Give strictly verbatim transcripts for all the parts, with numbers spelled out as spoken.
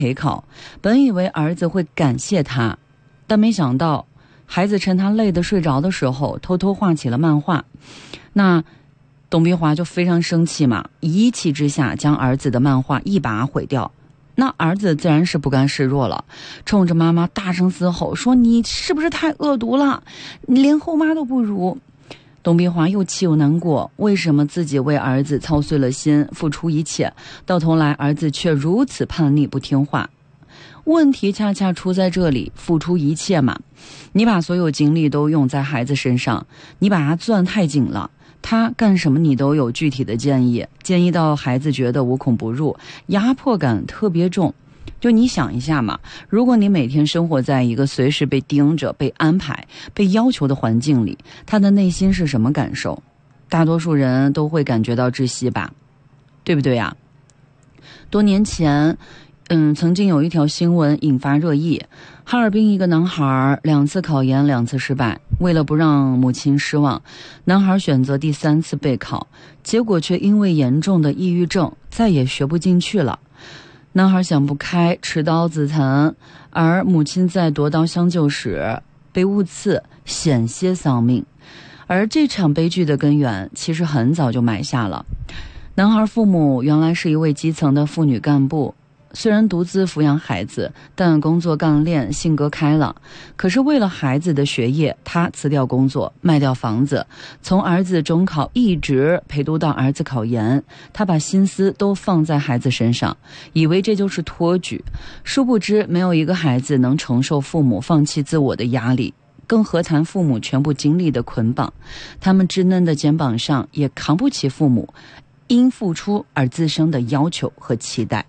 陪考，本以为儿子会感谢他，但没想到孩子趁他累得睡着的时候偷偷画起了漫画。那董碧华就非常生气嘛，一气之下将儿子的漫画一把毁掉。那儿子自然是不甘示弱了，冲着妈妈大声嘶吼说，你是不是太恶毒了，你连后妈都不如。董碧华又气又难过，为什么自己为儿子操碎了心，付出一切，到头来儿子却如此叛逆不听话。问题恰恰出在这里，付出一切嘛，你把所有精力都用在孩子身上，你把他攥太紧了，他干什么你都有具体的建议，建议到孩子觉得无孔不入，压迫感特别重。就你想一下嘛，如果你每天生活在一个随时被盯着、被安排、被要求的环境里，他的内心是什么感受？大多数人都会感觉到窒息吧，对不对呀？多年前嗯，曾经有一条新闻引发热议，哈尔滨一个男孩两次考研两次失败，为了不让母亲失望，男孩选择第三次备考，结果却因为严重的抑郁症再也学不进去了。男孩想不开，持刀自残，而母亲在夺刀相救时被误刺，险些丧命。而这场悲剧的根源其实很早就埋下了。男孩父母原来是一位基层的妇女干部，虽然独自抚养孩子，但工作干练，性格开朗。可是为了孩子的学业，他辞掉工作，卖掉房子，从儿子中考一直陪读到儿子考研。他把心思都放在孩子身上，以为这就是托举。殊不知，没有一个孩子能承受父母放弃自我的压力，更何谈父母全部精力的捆绑。他们稚嫩的肩膀上也扛不起父母因付出而滋生的要求和期待。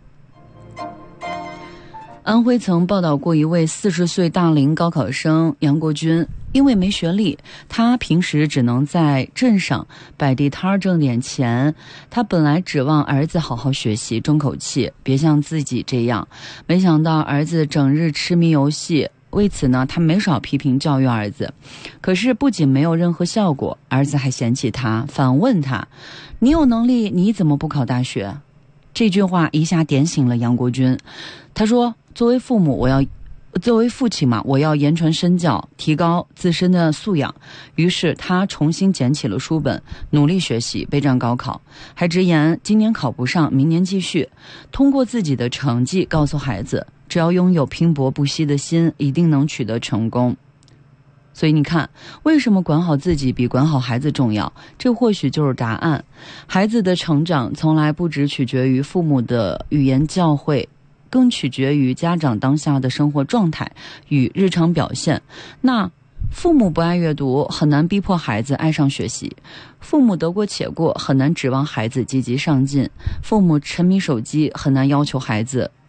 安徽曾报道过一位四十岁大龄高考生杨国军，因为没学历，他平时只能在镇上摆地摊挣点钱。他本来指望儿子好好学习，争口气，别像自己这样。没想到儿子整日痴迷游戏，为此呢，他没少批评教育儿子。可是不仅没有任何效果，儿子还嫌弃他，反问他：你有能力，你怎么不考大学？这句话一下点醒了杨国军。他说，作为父母，我要作为父亲嘛，我要言传身教，提高自身的素养。于是他重新捡起了书本，努力学习，备战高考，还直言今年考不上，明年继续。通过自己的成绩告诉孩子，只要拥有拼搏不息的心，一定能取得成功。所以你看，为什么管好自己比管好孩子重要？这或许就是答案。孩子的成长从来不只取决于父母的语言教诲，更取决于家长当下的生活状态与日常表现。那父母不爱阅读，很难逼迫孩子爱上学习；父母得过且过，很难指望孩子积极上进；父母沉迷手机，很难要求孩子